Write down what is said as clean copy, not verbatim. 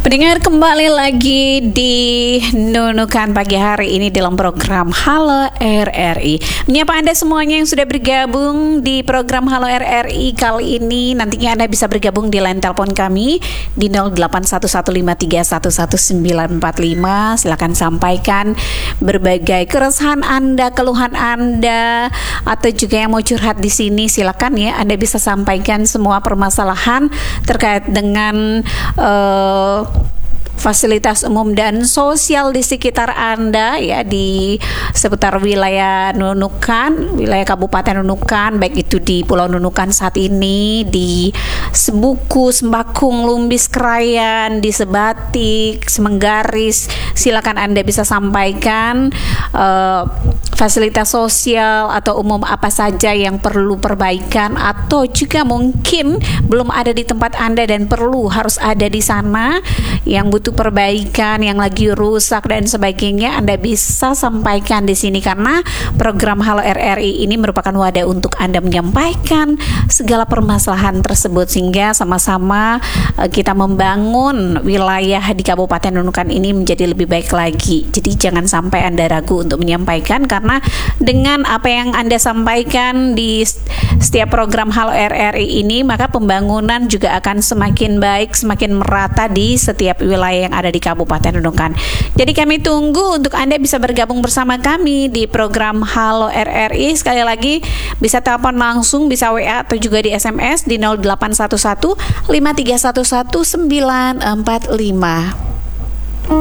Pendengar, kembali lagi di Nunukan pagi hari ini dalam program Halo RRI. Menyapa Anda semuanya yang sudah bergabung di program Halo RRI kali ini. Nantinya Anda bisa bergabung di line telepon kami di 081153114945. Silakan sampaikan berbagai keresahan Anda, keluhan Anda, atau juga yang mau curhat di sini. Silakan ya, Anda bisa sampaikan semua permasalahan terkait dengan fasilitas umum dan sosial di sekitar Anda ya, di seputar wilayah Nunukan, wilayah Kabupaten Nunukan, baik itu di Pulau Nunukan saat ini, di Sebuku, Sembakung, Lumbis, Krayan, di Sebatik, Semenggaris. Silakan Anda bisa sampaikan fasilitas sosial atau umum apa saja yang perlu perbaikan, atau juga mungkin belum ada di tempat Anda dan perlu harus ada di sana, yang butuh perbaikan, yang lagi rusak dan sebagainya. Anda bisa sampaikan di sini karena program Halo RRI ini merupakan wadah untuk Anda menyampaikan segala permasalahan tersebut, sehingga sama-sama kita membangun wilayah di Kabupaten Nunukan ini menjadi lebih baik lagi. Jadi jangan sampai Anda ragu untuk menyampaikan, karena dengan apa yang Anda sampaikan di setiap program Halo RRI ini, maka pembangunan juga akan semakin baik, semakin merata di setiap wilayah yang ada di Kabupaten Nunukan. Jadi kami tunggu untuk Anda bisa bergabung bersama kami di program Halo RRI. Sekali lagi, bisa telepon langsung, bisa WA atau juga di SMS di 0811 5311 945.